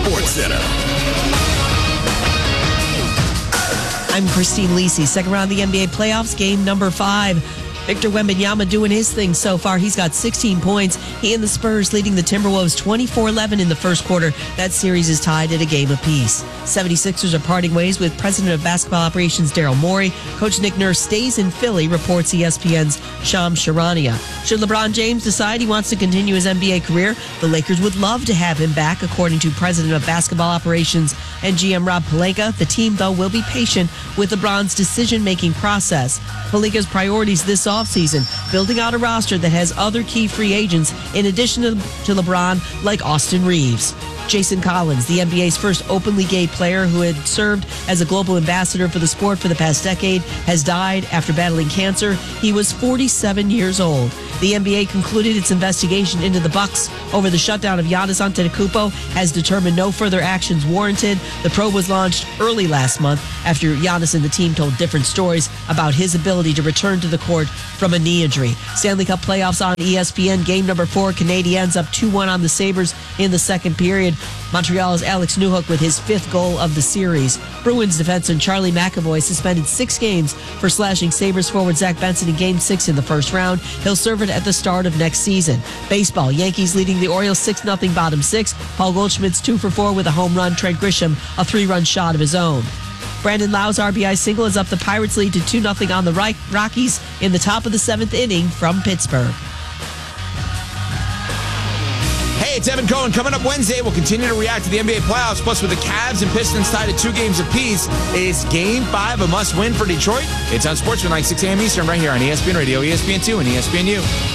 Sports Center. I'm Christine Lisi. Second round of the NBA playoffs, game number 5. Victor Wembanyama doing his thing so far. He's got 16 points. He and the Spurs leading the Timberwolves 24-11 in the first quarter. That series is tied at a game apiece. 76ers are parting ways with President of Basketball Operations Daryl Morey. Coach Nick Nurse stays in Philly, reports ESPN's Shams Charania. Should LeBron James decide he wants to continue his NBA career, the Lakers would love to have him back, according to President of Basketball Operations and GM Rob Pelinka. The team, though, will be patient with LeBron's decision-making process. Pelinka's priorities this offseason: building out a roster that has other key free agents in addition to LeBron, like Austin Reeves. Jason Collins, the NBA's first openly gay player who had served as a global ambassador for the sport for the past decade, has died after battling cancer. He was 47 years old. The NBA concluded its investigation into the Bucks over the shutdown of Giannis Antetokounmpo, has determined no further actions warranted. The probe was launched early last month after Giannis and the team told different stories about his ability to return to the court from a knee injury. Stanley Cup playoffs on ESPN. Game number 4, Canadiens up 2-1 on the Sabres in the second period. Montreal's Alex Newhook with his 5th goal of the series. Bruins defenseman Charlie McAvoy suspended 6 games for slashing Sabres forward Zach Benson in Game 6 in the first round. He'll serve it at the start of next season. Baseball, Yankees leading the Orioles 6-0 bottom 6. Paul Goldschmidt's 2 for 4 with a home run. Trent Grisham a 3-run shot of his own. Brandon Lau's RBI single is up the Pirates' lead to 2-0 on the Rockies in the top of the 7th inning from Pittsburgh. Hey, it's Evan Cohen. Coming up Wednesday, we'll continue to react to the NBA playoffs. Plus, with the Cavs and Pistons tied at 2 games apiece, is Game 5 a must-win for Detroit? It's on Sportsman, 6 a.m. Eastern, right here on ESPN Radio, ESPN2, and ESPNU.